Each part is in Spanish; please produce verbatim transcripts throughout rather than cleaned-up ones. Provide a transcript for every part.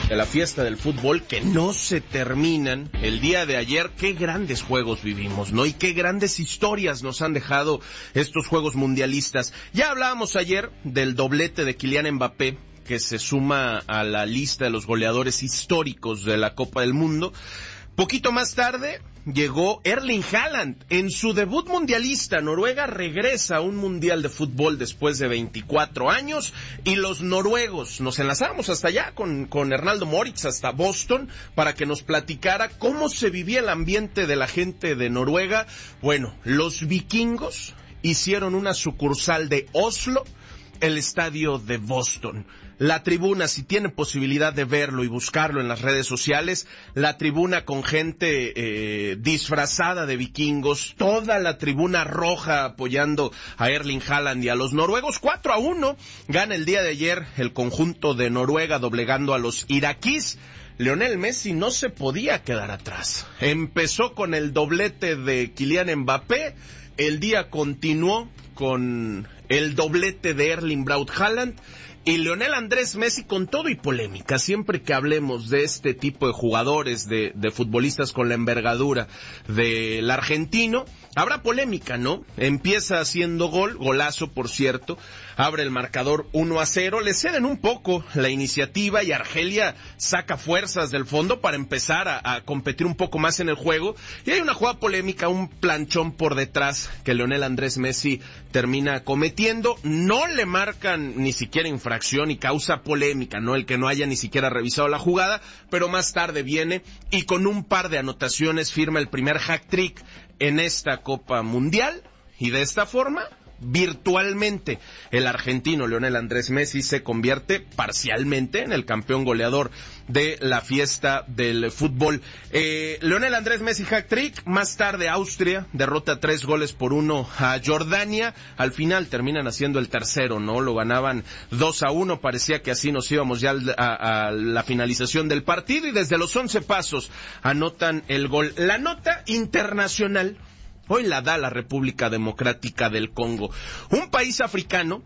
de la fiesta del fútbol que no se terminan. El día de ayer, qué grandes juegos vivimos, ¿no? Y qué grandes historias nos han dejado estos juegos mundialistas. Ya hablábamos ayer del doblete de Kylian Mbappé, que se suma a la lista de los goleadores históricos de la Copa del Mundo. Poquito más tarde llegó Erling Haaland en su debut mundialista. Noruega regresa a un mundial de fútbol después de veinticuatro años y los noruegos, nos enlazamos hasta allá con, con Hernaldo Moritz hasta Boston para que nos platicara cómo se vivía el ambiente de la gente de Noruega. Bueno, los vikingos hicieron una sucursal de Oslo, el estadio de Boston. La tribuna, si tiene posibilidad de verlo y buscarlo en las redes sociales, la tribuna con gente eh, disfrazada de vikingos, toda la tribuna roja apoyando a Erling Haaland y a los noruegos. cuatro a uno gana el día de ayer el conjunto de Noruega doblegando a los iraquíes. Lionel Messi no se podía quedar atrás. Empezó con el doblete de Kylian Mbappé, el día continuó con el doblete de Erling Braut Haaland y Lionel Andrés Messi con todo y polémica. Siempre que hablemos de este tipo de jugadores, de, de futbolistas con la envergadura del argentino, habrá polémica, ¿no? Empieza haciendo gol, golazo por cierto, abre el marcador uno a cero, le ceden un poco la iniciativa y Argelia saca fuerzas del fondo para empezar a, a competir un poco más en el juego, y hay una jugada polémica, un planchón por detrás que Lionel Andrés Messi termina cometiendo, no le marcan ni siquiera infracción y causa polémica, ¿no? El que no haya ni siquiera revisado la jugada, pero más tarde viene y con un par de anotaciones firma el primer hat-trick en esta Copa Mundial y de esta forma virtualmente el argentino Lionel Andrés Messi se convierte parcialmente en el campeón goleador de la fiesta del fútbol. Eh, Lionel Andrés Messi hat-trick, más tarde Austria derrota tres goles por uno a Jordania, al final terminan haciendo el tercero, ¿no? Lo ganaban dos a uno, parecía que así nos íbamos ya a, a la finalización del partido y desde los once pasos anotan el gol. La nota internacional hoy la da la República Democrática del Congo, un país africano,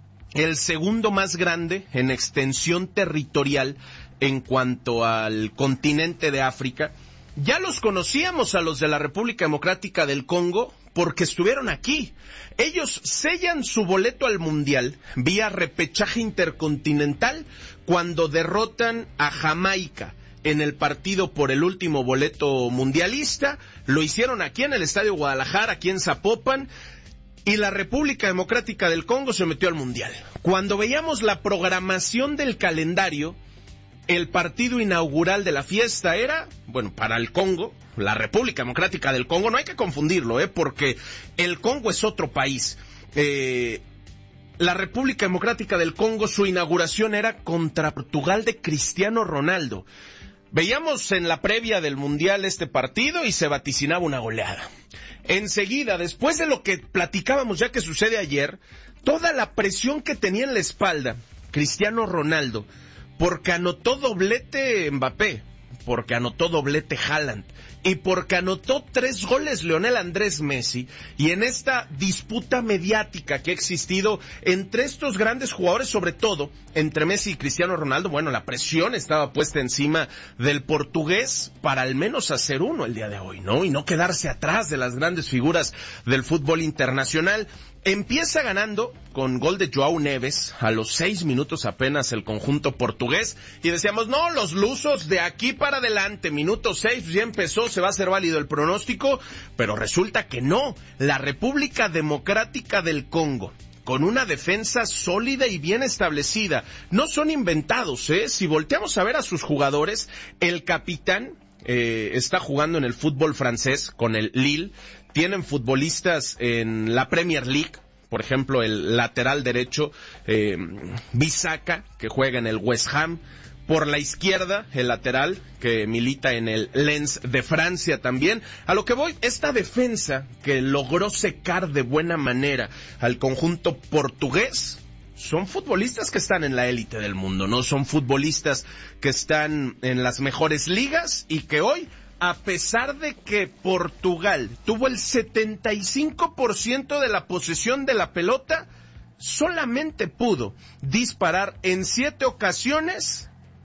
el segundo más grande en extensión territorial en cuanto al continente de África. Ya los conocíamos a los de la República Democrática del Congo porque estuvieron aquí. Ellos sellan su boleto al Mundial vía repechaje intercontinental cuando derrotan a Jamaica en el partido por el último boleto mundialista. Lo hicieron aquí en el Estadio Guadalajara, aquí en Zapopan, y la República Democrática del Congo se metió al Mundial. Cuando veíamos la programación del calendario, el partido inaugural de la fiesta era, bueno, para el Congo, la República Democrática del Congo, no hay que confundirlo, ¿eh? Porque el Congo es otro país. Eh... La República Democrática del Congo, su inauguración era contra Portugal de Cristiano Ronaldo. Veíamos en la previa del Mundial este partido y se vaticinaba una goleada. Enseguida, después de lo que platicábamos ya que sucede ayer, toda la presión que tenía en la espalda Cristiano Ronaldo, porque anotó doblete Mbappé, porque anotó doblete Haaland y porque anotó tres goles Lionel Andrés Messi, y en esta disputa mediática que ha existido entre estos grandes jugadores, sobre todo entre Messi y Cristiano Ronaldo, bueno, la presión estaba puesta encima del portugués para al menos hacer uno el día de hoy, ¿no? Y no quedarse atrás de las grandes figuras del fútbol internacional. Empieza ganando con gol de João Neves a los seis minutos apenas el conjunto portugués y decíamos, no, los lusos de aquí para adelante, minuto seis, ya empezó, se va a hacer válido el pronóstico, pero resulta que no. La República Democrática del Congo, con una defensa sólida y bien establecida, no son inventados, ¿eh? Si volteamos a ver a sus jugadores, el capitán eh, está jugando en el fútbol francés con el Lille. Tienen futbolistas en la Premier League, por ejemplo, el lateral derecho, eh, Bissaka, que juega en el West Ham. Por la izquierda, el lateral, que milita en el Lens de Francia también. A lo que voy, esta defensa que logró secar de buena manera al conjunto portugués, son futbolistas que están en la élite del mundo, ¿no? Son futbolistas que están en las mejores ligas y que hoy, a pesar de que Portugal tuvo el setenta y cinco por ciento de la posesión de la pelota, solamente pudo disparar en siete ocasiones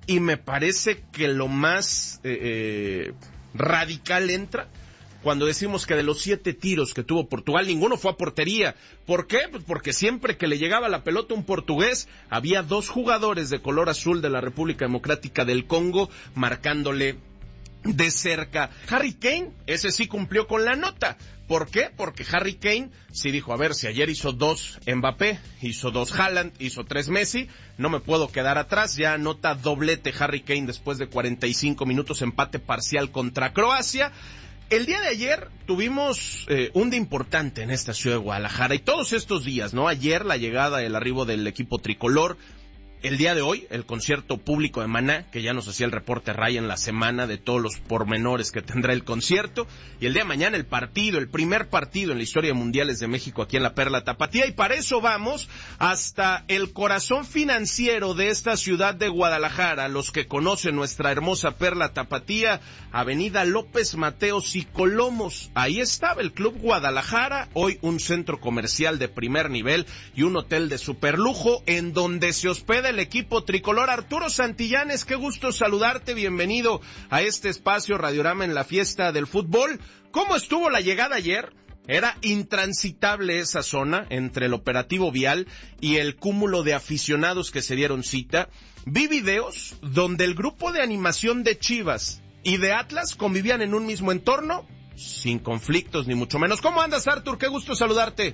y me parece que lo más eh, eh, radical entra cuando decimos que de los siete tiros que tuvo Portugal, ninguno fue a portería. ¿Por qué? Pues porque siempre que le llegaba la pelota a un portugués, había dos jugadores de color azul de la República Democrática del Congo marcándole de cerca. Harry Kane, ese sí cumplió con la nota. ¿Por qué? Porque Harry Kane sí dijo, a ver, si ayer hizo dos Mbappé, hizo dos Haaland, hizo tres Messi, no me puedo quedar atrás, ya anota doblete Harry Kane después de cuarenta y cinco minutos, empate parcial contra Croacia. El día de ayer tuvimos eh, un día importante en esta ciudad de Guadalajara y todos estos días, ¿no? Ayer la llegada, el arribo del equipo tricolor. El día de hoy, el concierto público de Maná, que ya nos hacía el reporte Ray en la semana de todos los pormenores que tendrá el concierto. Y el día de mañana el partido, el primer partido en la historia de mundiales de México aquí en la Perla Tapatía. Y para eso vamos hasta el corazón financiero de esta ciudad de Guadalajara. Los que conocen nuestra hermosa Perla Tapatía, Avenida López Mateos y Colomos. Ahí estaba el Club Guadalajara, hoy un centro comercial de primer nivel y un hotel de superlujo en donde se hospeda el equipo tricolor. Arturo Santillanes, qué gusto saludarte, bienvenido a este espacio Radiorama en la fiesta del fútbol. ¿Cómo estuvo la llegada ayer? Era intransitable esa zona entre el operativo vial y el cúmulo de aficionados que se dieron cita. Vi videos donde el grupo de animación de Chivas y de Atlas convivían en un mismo entorno, sin conflictos ni mucho menos. ¿Cómo andas, Artur? Qué gusto saludarte.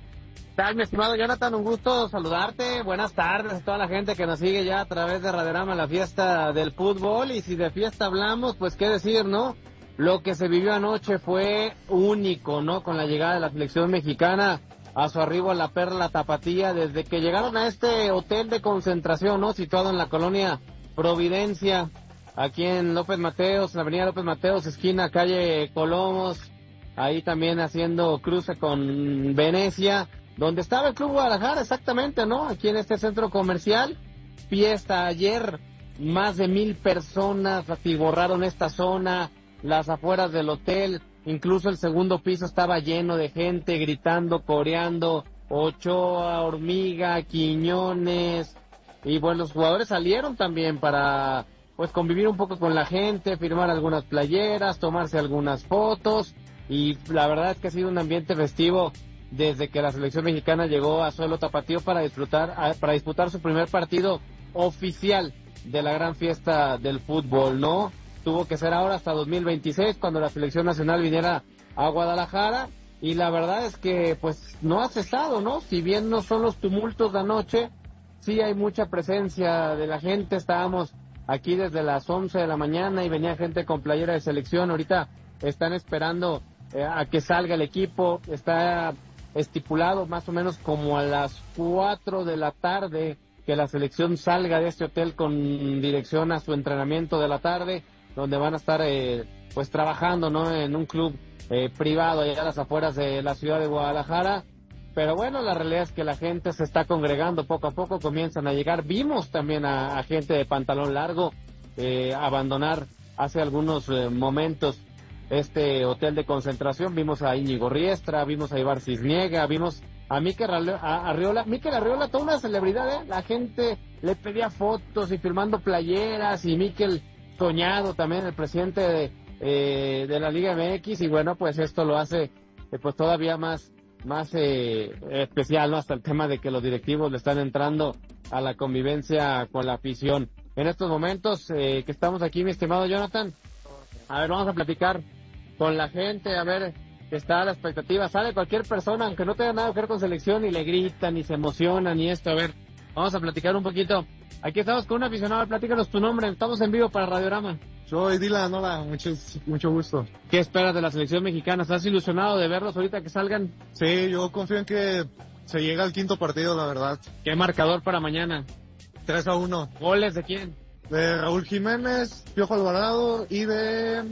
tal, mi estimado Jonathan? Un gusto saludarte. Buenas tardes a toda la gente que nos sigue ya a través de Radiorama, la fiesta del fútbol. Y si de fiesta hablamos, pues qué decir, ¿no? Lo que se vivió anoche fue único, ¿no? Con la llegada de la selección mexicana a su arribo a la Perla Tapatía, desde que llegaron a este hotel de concentración, ¿no? Situado en la colonia Providencia, aquí en López Mateos, en la avenida López Mateos, esquina calle Colomos, ahí también haciendo cruce con Venecia, donde estaba el Club Guadalajara, exactamente, ¿no? Aquí en este centro comercial. Fiesta ayer, más de mil personas atiborraron esta zona, las afueras del hotel, incluso el segundo piso estaba lleno de gente gritando, coreando, Ochoa, Hormiga, Quiñones, y bueno, los jugadores salieron también para pues convivir un poco con la gente, firmar algunas playeras, tomarse algunas fotos, y la verdad es que ha sido un ambiente festivo desde que la selección mexicana llegó a suelo tapatío para disfrutar, para disputar su primer partido oficial de la gran fiesta del fútbol, ¿no? Tuvo que ser ahora hasta dos mil veintiséis cuando la selección nacional viniera a Guadalajara, y la verdad es que pues no ha cesado, ¿no? Si bien no son los tumultos de anoche, sí hay mucha presencia de la gente. Estábamos aquí desde las once de la mañana y venía gente con playera de selección. Ahorita están esperando eh, a que salga el equipo. Está estipulado más o menos como a las cuatro de la tarde que la selección salga de este hotel con dirección a su entrenamiento de la tarde, donde van a estar eh, pues trabajando, ¿no? En un club eh, privado allá a las afueras de la ciudad de Guadalajara. Pero bueno, la realidad es que la gente se está congregando poco a poco, comienzan a llegar. Vimos también a, a gente de pantalón largo eh, abandonar hace algunos eh, momentos este hotel de concentración. Vimos a Íñigo Riestra, vimos a Ibar Cisniega, vimos a Mikel Arriola. Mikel Arriola, toda una celebridad, ¿eh? La gente le pedía fotos y firmando playeras, y Mikel soñado también, el presidente de, eh, de la Liga M X, y bueno, pues esto lo hace eh, pues todavía más más eh, especial, ¿no? Hasta el tema de que los directivos le están entrando a la convivencia con la afición. En estos momentos eh, que estamos aquí, mi estimado Jonathan, a ver, vamos a platicar con la gente, a ver, que está a la expectativa. Sale cualquier persona, aunque no tenga nada que ver con selección, y le gritan, y se emocionan, y esto, a ver, vamos a platicar un poquito. Aquí estamos con un aficionado, platícanos tu nombre, estamos en vivo para Radiorama. Soy Dylan, hola, mucho, mucho gusto. ¿Qué esperas de la selección mexicana? ¿Estás ilusionado de verlos ahorita que salgan? Sí, yo confío en que se llega al quinto partido, la verdad. ¿Qué marcador para mañana? tres a uno. ¿Goles de quién? De Raúl Jiménez, Piojo Alvarado y de,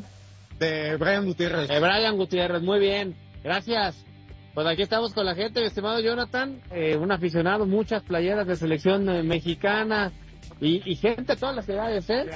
de Brian Gutiérrez. De Brian Gutiérrez, muy bien, gracias. Pues aquí estamos con la gente, mi estimado Jonathan, eh, un aficionado, muchas playeras de selección eh, mexicana, y, y gente de todas las edades, ¿eh?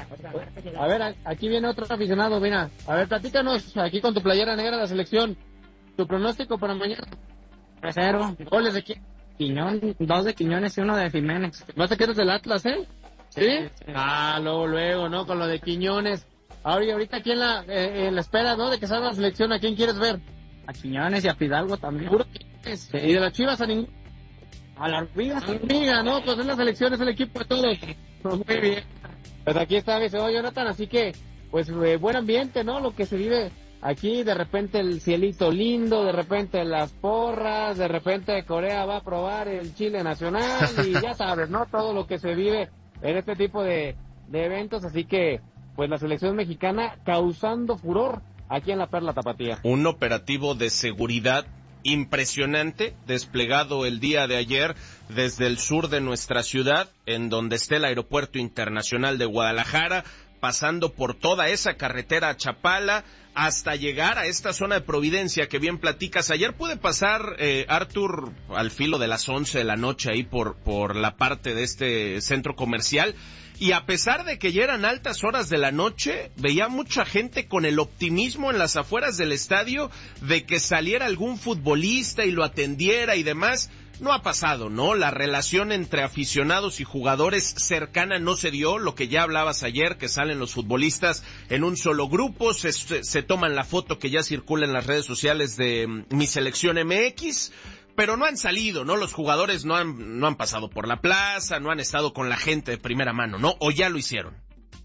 A ver, aquí viene otro aficionado, mira, a ver, platícanos, aquí con tu playera negra de la selección, tu pronóstico para mañana. tres cero. ¿Goles de quién? Quiñón, dos de Quiñones y uno de Jiménez. ¿No te quieres del Atlas, eh? ¿Sí? Ah, luego, luego, ¿no? Con lo de Quiñones. Ahora, ahorita aquí en la, eh, en la espera, ¿no? De que salga la selección, ¿a quién quieres ver? A Quiñones y a Fidalgo también. Puro Quiñones. Y de las Chivas a ningún... A la hormiga. A la hormiga, ¿no? Pues en la selección es el equipo de todos. Pues muy bien. Pues aquí está mi señor Jonathan, así que, pues, eh, buen ambiente, ¿no? Lo que se vive aquí, de repente el cielito lindo, de repente las porras, de repente Corea va a probar el chile nacional y ya sabes, ¿no? Todo lo que se vive en este tipo de, de eventos, así que, pues la selección mexicana causando furor aquí en la Perla Tapatía. Un operativo de seguridad impresionante desplegado el día de ayer desde el sur de nuestra ciudad, en donde está el Aeropuerto Internacional de Guadalajara, pasando por toda esa carretera a Chapala hasta llegar a esta zona de Providencia que bien platicas. Ayer pude pasar, eh, Artur, al filo de las once de la noche ahí por, por la parte de este centro comercial, y a pesar de que ya eran altas horas de la noche, veía mucha gente con el optimismo en las afueras del estadio de que saliera algún futbolista y lo atendiera y demás. No ha pasado, ¿no? La relación entre aficionados y jugadores cercana no se dio, lo que ya hablabas ayer, que salen los futbolistas en un solo grupo, se, se, se toman la foto que ya circula en las redes sociales de um, Mi Selección M X, pero no han salido, ¿no? Los jugadores no han, no han pasado por la plaza, no han estado con la gente de primera mano, ¿no? ¿O ya lo hicieron?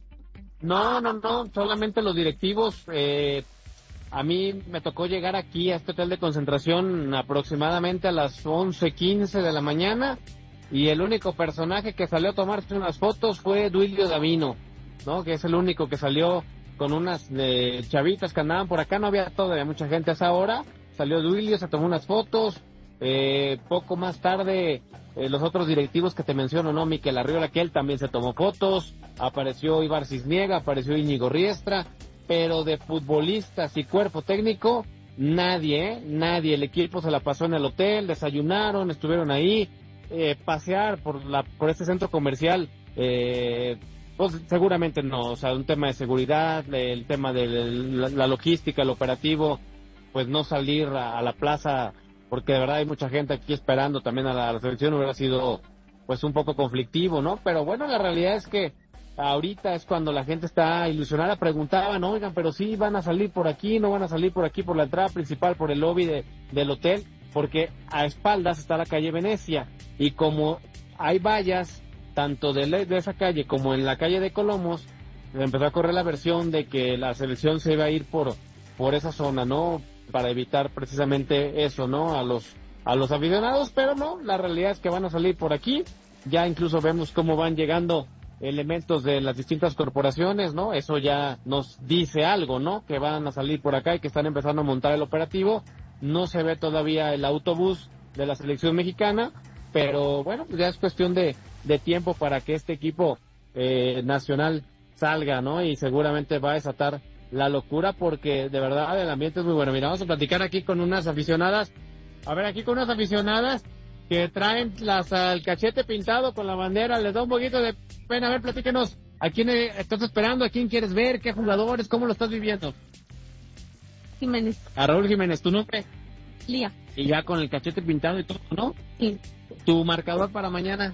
No, no, no, solamente los directivos. eh... A mí me tocó llegar aquí a este hotel de concentración aproximadamente a las once quince de la mañana y el único personaje que salió a tomarse unas fotos fue Duilio Davino, ¿no? Que es el único que salió con unas eh, chavitas que andaban por acá, no había todavía mucha gente a esa hora, salió Duilio, se tomó unas fotos, eh, poco más tarde eh, los otros directivos que te menciono, ¿no? Miquel Arriola, que él también se tomó fotos, apareció Ibar Cisniega, apareció Íñigo Riestra, pero de futbolistas y cuerpo técnico, nadie, ¿eh? Nadie. El equipo se la pasó en el hotel, desayunaron, estuvieron ahí, eh, pasear por la por este centro comercial, eh, pues seguramente no, o sea, un tema de seguridad, el tema de la, la logística, el operativo, pues no salir a, a la plaza, porque de verdad hay mucha gente aquí esperando también a la, a la selección, hubiera sido pues un poco conflictivo, ¿no? Pero bueno, la realidad es que ahorita es cuando la gente está ilusionada, preguntaban, oigan, pero sí van a salir por aquí, no van a salir por aquí por la entrada principal, por el lobby de, del hotel, porque a espaldas está la calle Venecia, y como hay vallas, tanto de, de esa calle como en la calle de Colomos, empezó a correr la versión de que la selección se iba a ir por, por esa zona, ¿no? Para evitar precisamente eso, ¿no? A los, a los aficionados, pero no, la realidad es que van a salir por aquí, ya incluso vemos cómo van llegando elementos de las distintas corporaciones, ¿no? Eso ya nos dice algo, ¿no? Que van a salir por acá y que están empezando a montar el operativo. No se ve todavía el autobús de la selección mexicana, pero bueno, pues ya es cuestión de, de tiempo para que este equipo eh, nacional salga, ¿no? Y seguramente va a desatar la locura porque de verdad el ambiente es muy bueno. Mira, vamos a platicar aquí con unas aficionadas. A ver, aquí con unas aficionadas que traen las, el cachete pintado con la bandera, les da un poquito de pena. A ver, platíquenos, ¿a quién estás esperando? ¿A quién quieres ver? ¿Qué jugadores? ¿Cómo lo estás viviendo? Jiménez. A Raúl Jiménez, ¿tu nombre? Lía. Y ya con el cachete pintado y todo, ¿no? Sí. ¿Tu marcador para mañana?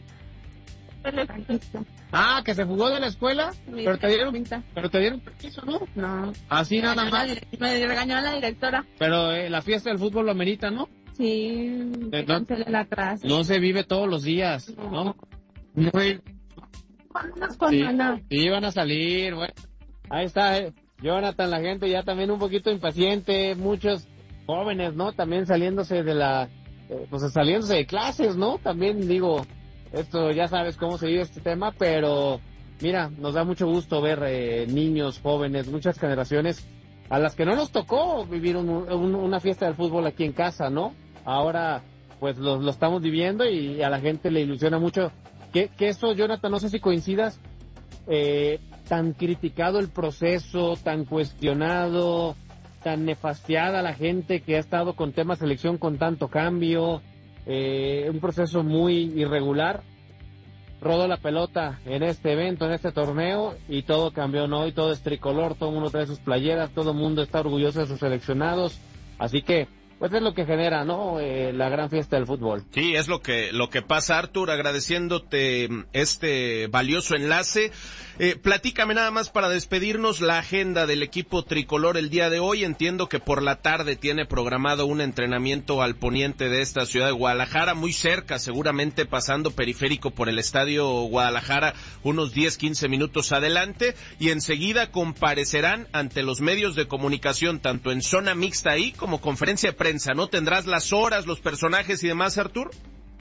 Ah, que se fugó de la escuela, Mi pero te dieron, pinta. pero te dieron permiso, ¿no? No. Así nada más. Me regañó la directora. Pero eh, la fiesta del fútbol lo amerita, ¿no? Sí. Eh, no- Cancelé la clase. No se vive todos los días, ¿no? Muy, Vámonos con sí, Ana. sí, van a salir, bueno. Ahí está, eh. Jonathan, la gente ya también un poquito impaciente, muchos jóvenes, ¿no? También saliéndose de la, eh, pues saliéndose de clases, ¿no? También digo, esto ya sabes cómo se vive este tema, pero mira, nos da mucho gusto ver eh, niños, jóvenes, muchas generaciones a las que no nos tocó vivir un, un, una fiesta del fútbol aquí en casa, ¿no? Ahora, pues lo, lo estamos viviendo y a la gente le ilusiona mucho. Que, que eso, Jonathan, no sé si coincidas, eh, tan criticado el proceso, tan cuestionado, tan nefastiada la gente que ha estado con tema selección con tanto cambio, eh, un proceso muy irregular. Rodó la pelota en este evento, en este torneo, y todo cambió, ¿no? Y todo es tricolor, todo el mundo trae sus playeras, todo el mundo está orgulloso de sus seleccionados, así que pues es lo que genera, ¿no? Eh, la gran fiesta del fútbol. Sí, es lo que lo que pasa, Artur, agradeciéndote este valioso enlace. Eh, platícame nada más para despedirnos la agenda del equipo tricolor el día de hoy. Entiendo que por la tarde tiene programado un entrenamiento al poniente de esta ciudad de Guadalajara, muy cerca, seguramente pasando periférico por el estadio Guadalajara, unos diez, quince minutos adelante, y enseguida comparecerán ante los medios de comunicación, tanto en zona mixta ahí como conferencia de prensa, ¿no? ¿Tendrás las horas, los personajes y demás, Artur?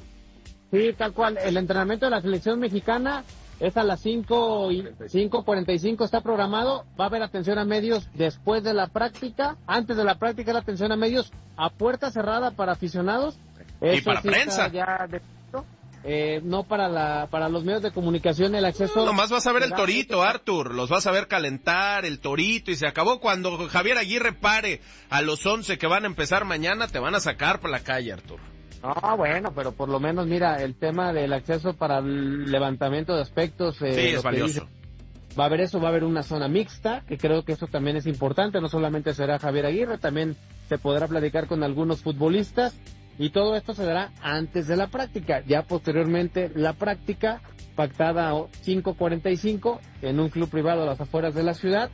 Sí, tal cual. El entrenamiento de la selección mexicana es a las cinco cuarenta y cinco, está programado. Va a haber atención a medios después de la práctica. Antes de la práctica, la atención a medios a puerta cerrada para aficionados. Y Eso para sí prensa. Ya de... eh, no para la para los medios de comunicación, el acceso. No, nomás vas a ver el torito, Artur. Los vas a ver calentar, el torito, y se acabó. Cuando Javier Aguirre pare a los once que van a empezar mañana, te van a sacar por la calle, Artur. No, bueno, pero por lo menos, mira, el tema del acceso para el levantamiento de aspectos. Eh, sí, es valioso. Dice, va a haber eso, va a haber una zona mixta, que creo que eso también es importante. No solamente será Javier Aguirre, también se podrá platicar con algunos futbolistas. Y todo esto se dará antes de la práctica. Ya posteriormente, la práctica pactada a cinco cuarenta y cinco en un club privado a las afueras de la ciudad.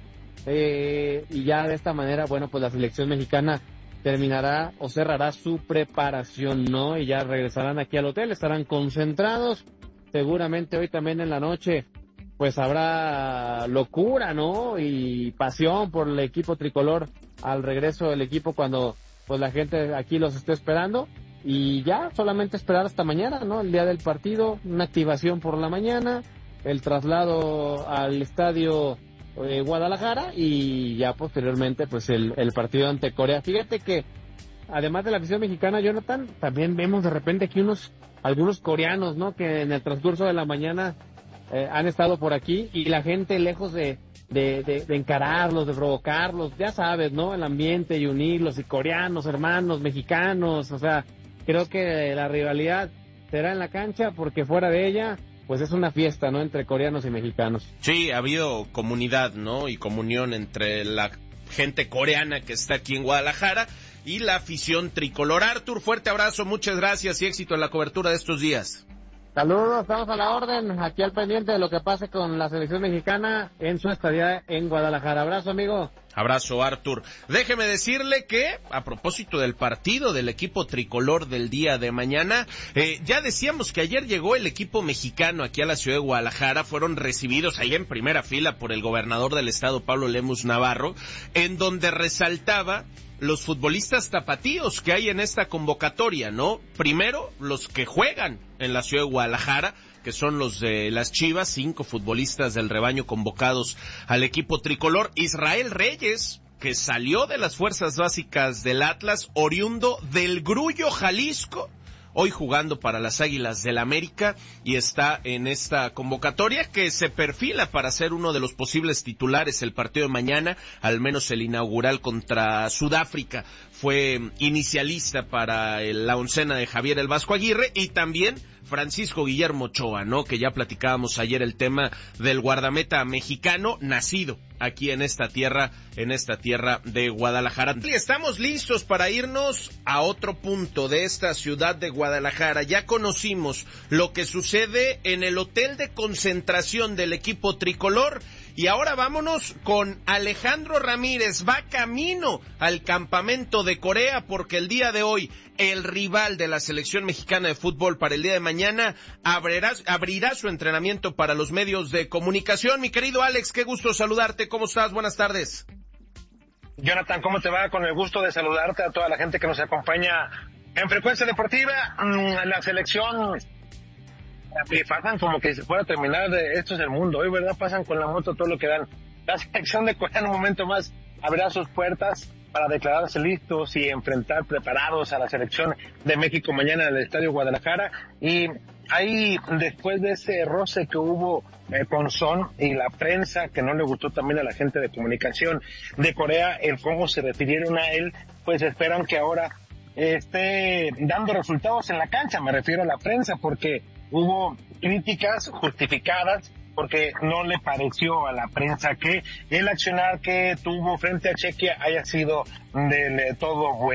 Eh, y ya de esta manera, bueno, pues la selección mexicana terminará o cerrará su preparación, ¿no? Y ya regresarán aquí al hotel, estarán concentrados. Seguramente hoy también en la noche, pues habrá locura, ¿no? Y pasión por el equipo tricolor al regreso del equipo cuando pues la gente aquí los esté esperando. Y ya solamente esperar hasta mañana, ¿no? El día del partido, una activación por la mañana, el traslado al estadio eh, Guadalajara y ya posteriormente pues el, el partido ante Corea. Fíjate que además de la afición mexicana, Jonathan, también vemos de repente aquí unos algunos coreanos, ¿no? Que en el transcurso de la mañana eh, han estado por aquí y la gente lejos de De, de, de encararlos, de provocarlos, ya sabes, ¿no? El ambiente y unirlos, y coreanos, hermanos, mexicanos, o sea, creo que la rivalidad será en la cancha porque fuera de ella, pues es una fiesta, ¿no? Entre coreanos y mexicanos. Sí, ha habido comunidad, ¿no? Y comunión entre la gente coreana que está aquí en Guadalajara y la afición tricolor. Artur, fuerte abrazo, muchas gracias y éxito en la cobertura de estos días. Saludos, estamos a la orden, aquí al pendiente de lo que pase con la selección mexicana en su estadía en Guadalajara. Abrazo, amigo. Abrazo, Artur. Déjeme decirle que, a propósito del partido del equipo tricolor del día de mañana, eh, ya decíamos que ayer llegó el equipo mexicano aquí a la ciudad de Guadalajara, fueron recibidos ahí en primera fila por el gobernador del estado, Pablo Lemus Navarro, en donde resaltaba los futbolistas tapatíos que hay en esta convocatoria, ¿no? Primero, los que juegan en la ciudad de Guadalajara, que son los de las Chivas, cinco futbolistas del rebaño convocados al equipo tricolor. Israel Reyes, que salió de las fuerzas básicas del Atlas, oriundo del Grullo, Jalisco, hoy jugando para las Águilas del América y está en esta convocatoria que se perfila para ser uno de los posibles titulares el partido de mañana, al menos el inaugural contra Sudáfrica. Fue inicialista para la oncena de Javier el Vasco Aguirre y también Francisco Guillermo Ochoa, ¿no? Que ya platicábamos ayer el tema del guardameta mexicano nacido aquí en esta tierra, en esta tierra de Guadalajara. Y estamos listos para irnos a otro punto de esta ciudad de Guadalajara. Ya conocimos lo que sucede en el hotel de concentración del equipo tricolor. Y ahora vámonos con Alejandro Ramírez, va camino al campamento de Corea porque el día de hoy el rival de la selección mexicana de fútbol para el día de mañana abrirá, abrirá su entrenamiento para los medios de comunicación. Mi querido Alex, qué gusto saludarte, ¿cómo estás? Buenas tardes. Jonathan, ¿cómo te va? Con el gusto de saludarte a toda la gente que nos acompaña en Frecuencia Deportiva. La selección... Y pasan como que se fuera a terminar de esto es el mundo, hoy verdad pasan con la moto todo lo que dan. La selección de Corea en un momento más abrirá sus puertas para declararse listos y enfrentar preparados a la selección de México mañana en el Estadio Guadalajara. Y ahí, después de ese roce que hubo eh, con Son y la prensa, que no le gustó también a la gente de comunicación de Corea, el cómo se refirieron a él, pues esperan que ahora esté dando resultados en la cancha. Me refiero a la prensa, porque hubo críticas justificadas porque no le pareció a la prensa que el accionar que tuvo frente a Chequia haya sido del todo bueno.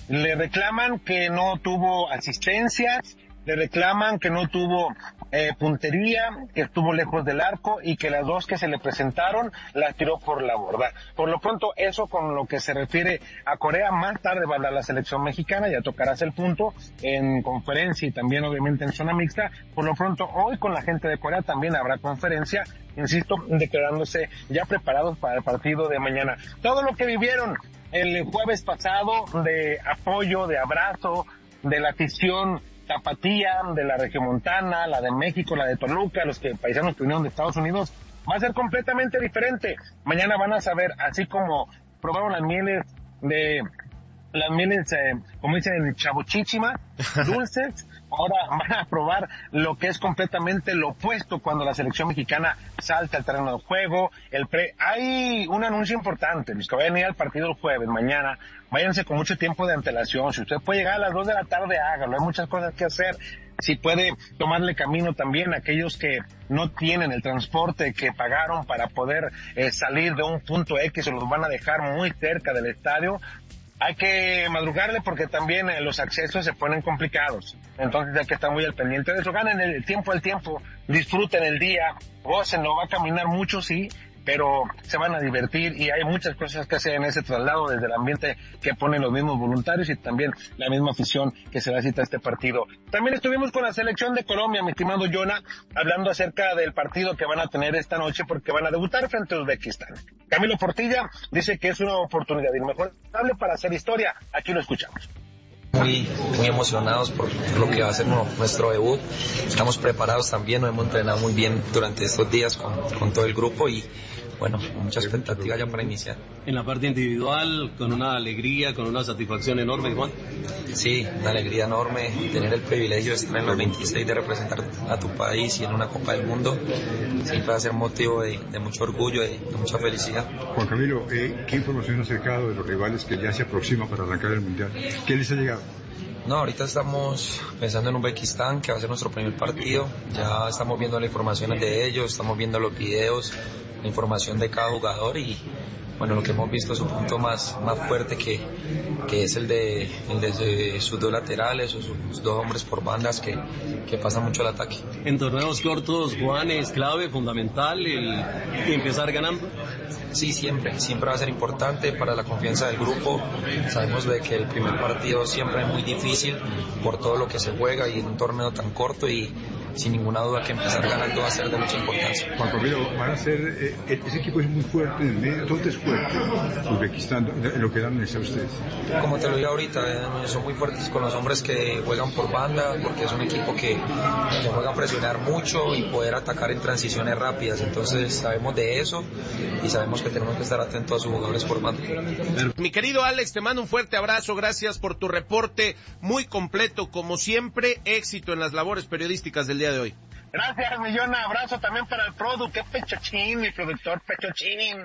le reclaman que no tuvo asistencias, le reclaman que no tuvo eh, puntería, que estuvo lejos del arco y que las dos que se le presentaron las tiró por la borda. Por lo pronto, eso con lo que se refiere a Corea. Más tarde va a dar la selección mexicana, ya tocarás el punto en conferencia y también obviamente en zona mixta. Por lo pronto, hoy con la gente de Corea también habrá conferencia, insisto, declarándose ya preparados para el partido de mañana. Todo lo que vivieron el jueves pasado de apoyo, de abrazo, de la afición tapatía, de la regiomontana, la de México, la de Toluca, los que paisanos que vinieron de Estados Unidos, va a ser completamente diferente. Mañana van a saber, así como probaron las mieles de, las mieles, eh, como dicen en Chabochíchima, dulces, ahora van a probar lo que es completamente lo opuesto cuando la selección mexicana salta al terreno de juego, el pre. Hay un anuncio importante, los que vayan a ir al partido el jueves, mañana, váyanse con mucho tiempo de antelación. Si usted puede llegar a las dos de la tarde, hágalo, hay muchas cosas que hacer. Si puede tomarle camino también a aquellos que no tienen el transporte que pagaron para poder eh, salir de un punto X o los van a dejar muy cerca del estadio, hay que madrugarle porque también eh, los accesos se ponen complicados. Entonces hay que estar muy al pendiente de eso. Ganen el tiempo al tiempo, disfruten el día, gócenlo, va a caminar mucho, sí, pero se van a divertir y hay muchas cosas que hacer en ese traslado, desde el ambiente que ponen los mismos voluntarios y también la misma afición que se da cita a este partido. También estuvimos con la selección de Colombia, mi estimado Jonah, hablando acerca del partido que van a tener esta noche porque van a debutar frente a Uzbekistán. Camilo Portilla dice que es una oportunidad inmejorable para hacer historia. Aquí lo escuchamos. Muy, muy emocionados por lo que va a ser nuestro debut. Estamos preparados también, nos hemos entrenado muy bien durante estos días con, con todo el grupo y bueno, mucha expectativa ya para iniciar. En la parte individual, con una alegría, con una satisfacción enorme, Juan. Sí, una alegría enorme, tener el privilegio de estar en los veintiséis, de representar a tu país y en una Copa del Mundo, siempre va a ser motivo de, de mucho orgullo, de, de mucha felicidad. Juan Camilo, eh, ¿qué información ha acercado de los rivales que ya se aproximan para arrancar el Mundial? ¿Qué les ha llegado? No, ahorita estamos pensando en Uzbekistán, que va a ser nuestro primer partido. Ya estamos viendo las informaciones de ellos, estamos viendo los videos, la información de cada jugador y bueno, lo que hemos visto es un punto más, más fuerte que, que es el de, el de sus dos laterales o sus dos hombres por bandas que, que pasan mucho el ataque. En torneos cortos, Juan, es clave, fundamental el empezar ganando. Sí, siempre, siempre va a ser importante para la confianza del grupo. Sabemos de que el primer partido siempre es muy difícil por todo lo que se juega y en un torneo tan corto y sin ninguna duda que empezar ganando va a ser de mucha importancia. Juan Camilo, van a ser, eh, ese equipo es muy fuerte en el medio, todo es fuerte, Uzbekistán, en lo que dan a ustedes. Como te lo digo ahorita, eh, son muy fuertes con los hombres que juegan por banda, porque es un equipo que, que juega a presionar mucho y poder atacar en transiciones rápidas, entonces sabemos de eso y sabemos que tenemos que estar atentos a sus jugadores por banda. Mi querido Alex, te mando un fuerte abrazo, gracias por tu reporte muy completo, como siempre, éxito en las labores periodísticas del día de hoy. Gracias, Millona. Abrazo también para el produ, que Pechochín, mi productor Pechochín.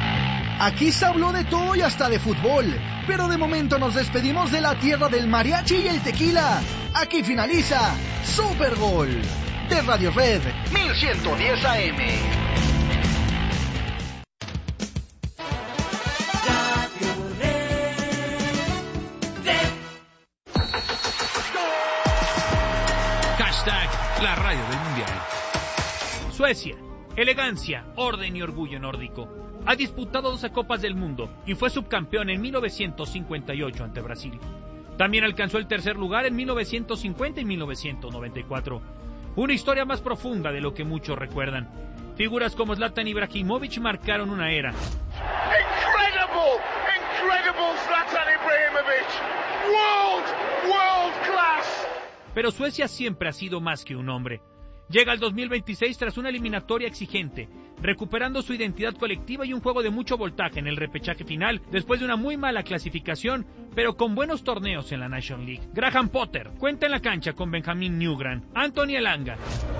Aquí se habló de todo y hasta de fútbol, pero de momento nos despedimos de la tierra del mariachi y el tequila. Aquí finaliza Super Gol de Radio Red mil ciento diez A M. La radio del mundial. Suecia, elegancia, orden y orgullo nórdico. Ha disputado doce Copas del Mundo y fue subcampeón en mil novecientos cincuenta y ocho ante Brasil. También alcanzó el tercer lugar en mil novecientos cincuenta y mil novecientos noventa y cuatro. Una historia más profunda de lo que muchos recuerdan. Figuras como Zlatan Ibrahimovic marcaron una era. Incredible, incredible Zlatan Ibrahimovic. World, world class. Pero Suecia siempre ha sido más que un hombre. Llega al dos mil veintiséis tras una eliminatoria exigente, recuperando su identidad colectiva y un juego de mucho voltaje en el repechaje final, después de una muy mala clasificación, pero con buenos torneos en la National League. Graham Potter cuenta en la cancha con Benjamin Newgran, Anthony Elanga.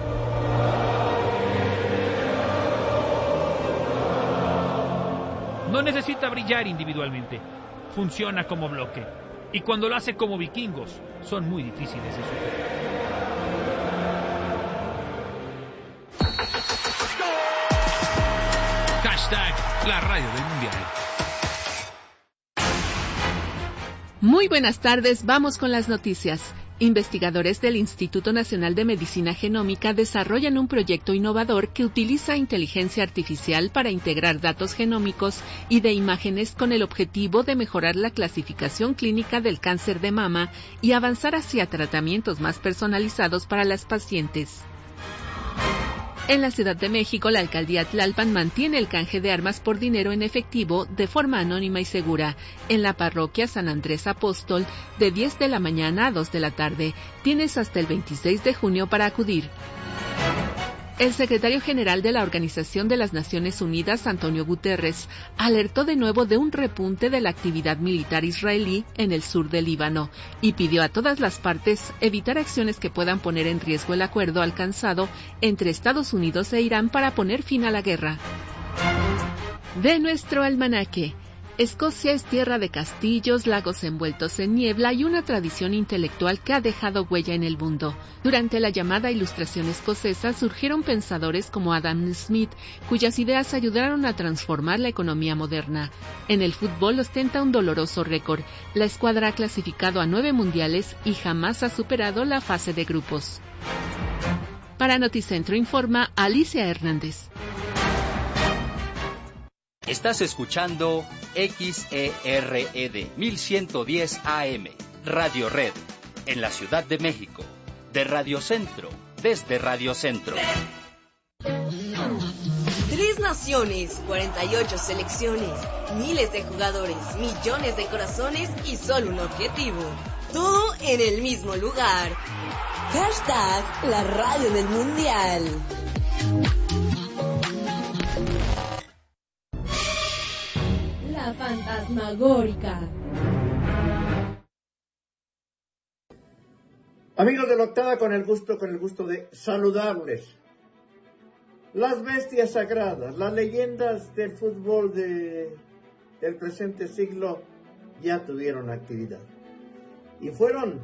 No necesita brillar individualmente, funciona como bloque. Y cuando lo hace como vikingos, son muy difíciles de superar. Hashtag la radio del mundial. Muy buenas tardes, vamos con las noticias. Investigadores del Instituto Nacional de Medicina Genómica desarrollan un proyecto innovador que utiliza inteligencia artificial para integrar datos genómicos y de imágenes con el objetivo de mejorar la clasificación clínica del cáncer de mama y avanzar hacia tratamientos más personalizados para las pacientes. En la Ciudad de México, la alcaldía Tlalpan mantiene el canje de armas por dinero en efectivo de forma anónima y segura. En la parroquia San Andrés Apóstol, de diez de la mañana a dos de la tarde. Tienes hasta el veintiséis de junio para acudir. El secretario general de la Organización de las Naciones Unidas, Antonio Guterres, alertó de nuevo de un repunte de la actividad militar israelí en el sur del Líbano y pidió a todas las partes evitar acciones que puedan poner en riesgo el acuerdo alcanzado entre Estados Unidos e Irán para poner fin a la guerra. De nuestro almanaque. Escocia es tierra de castillos, lagos envueltos en niebla y una tradición intelectual que ha dejado huella en el mundo. Durante la llamada Ilustración escocesa surgieron pensadores como Adam Smith, cuyas ideas ayudaron a transformar la economía moderna. En el fútbol ostenta un doloroso récord. La escuadra ha clasificado a nueve mundiales y jamás ha superado la fase de grupos. Para Noticentro informa Alicia Hernández. Estás escuchando X E R E D mil ciento diez A M, Radio Red, en la Ciudad de México, de Radio Centro, desde Radio Centro. Tres naciones, cuarenta y ocho selecciones, miles de jugadores, millones de corazones y solo un objetivo. Todo en el mismo lugar. Hashtag la radio del mundial. La fantasmagórica. Amigos de la Octava, con el gusto, con el gusto de saludarles. Las bestias sagradas, las leyendas del fútbol de, del presente siglo ya tuvieron actividad. Y fueron,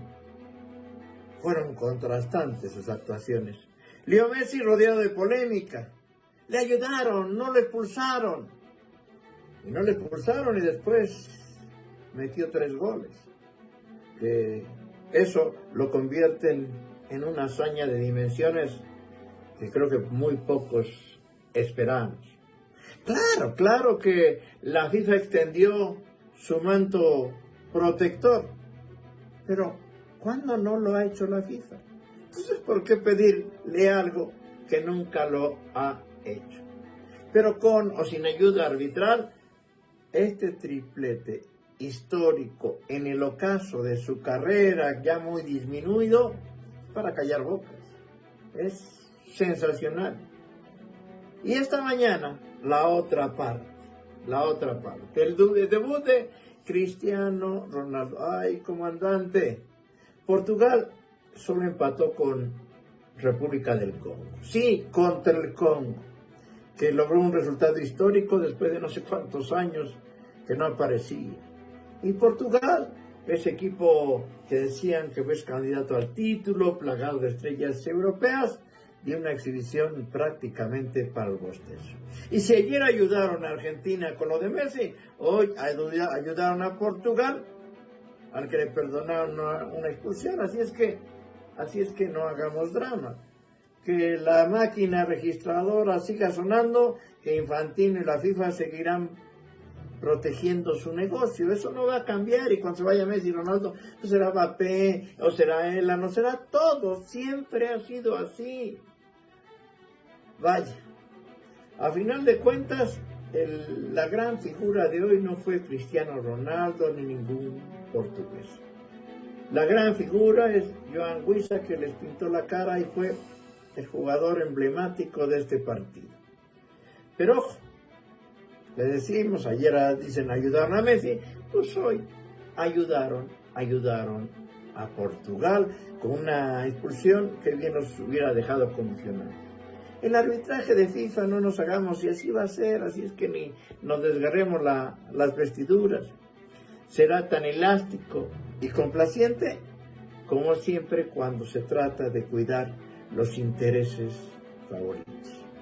fueron contrastantes sus actuaciones. Leo Messi rodeado de polémica. Le ayudaron, no le expulsaron. Y no le expulsaron y después metió tres goles. Que eso lo convierten en una hazaña de dimensiones que creo que muy pocos esperamos. Claro, claro que la FIFA extendió su manto protector, pero ¿cuándo no lo ha hecho la FIFA? Entonces, ¿por qué pedirle algo que nunca lo ha hecho? Pero con o sin ayuda arbitral, este triplete histórico en el ocaso de su carrera ya muy disminuido, para callar bocas. Es sensacional. Y esta mañana, la otra parte, la otra parte, el debut de Cristiano Ronaldo. Ay, comandante, Portugal solo empató con República del Congo. Sí, contra el Congo, que logró un resultado histórico después de no sé cuántos años que no aparecía. Y Portugal, ese equipo que decían que fue candidato al título, plagado de estrellas europeas, dio una exhibición prácticamente para el bostezo. Y si ayer ayudaron a Argentina con lo de Messi, hoy ayudaron a Portugal, al que le perdonaron una, una expulsión. Así es que, así es que no hagamos drama. Que la máquina registradora siga sonando, que Infantino y la FIFA seguirán protegiendo su negocio. Eso no va a cambiar, y cuando se vaya Messi y Ronaldo, pues será Mbappé, o será él, no será todo. Siempre ha sido así. Vaya, a final de cuentas, el, la gran figura de hoy no fue Cristiano Ronaldo ni ningún portugués. La gran figura es Joan Wissa, que les pintó la cara y fue el jugador emblemático de este partido. Pero ojo, le decimos, ayer dicen ayudaron a Messi, pues hoy ayudaron, ayudaron a Portugal con una expulsión que bien nos hubiera dejado conmocionados. El arbitraje de FIFA, no nos hagamos, y así va a ser, así es que ni nos desgarremos la, las vestiduras. Será tan elástico y complaciente como siempre cuando se trata de cuidar los intereses favoritos.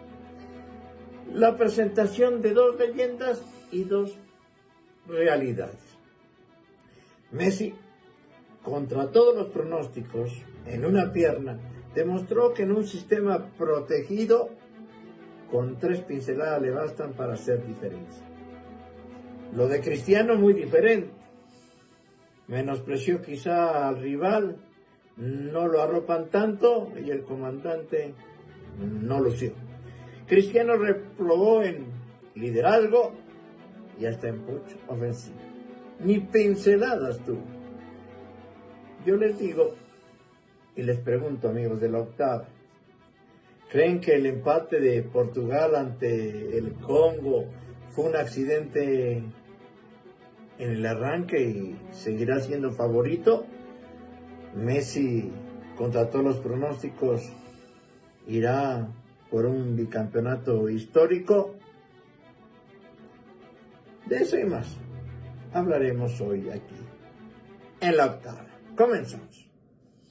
La presentación de dos leyendas y dos realidades. Messi, contra todos los pronósticos, en una pierna, demostró que en un sistema protegido, con tres pinceladas le bastan para hacer diferencia. Lo de Cristiano muy diferente. Menospreció quizá al rival, no lo arropan tanto y el comandante no lució. Cristiano reprobó en liderazgo y hasta en push ofensivo. Ni pinceladas tuvo. Yo les digo y les pregunto, amigos de la octava, ¿creen que el empate de Portugal ante el Congo fue un accidente en el arranque y seguirá siendo favorito? Messi, contra todos los pronósticos, irá por un bicampeonato histórico. De eso y más hablaremos hoy aquí, en la octava. Comenzamos.